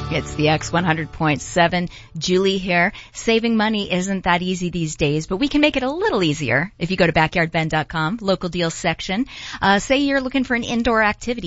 It's the X100.7. Julie here. Saving money isn't that easy these days, but we can make it a little easier if you go to backyardben.com, local deals section. Say you're looking for an indoor activity.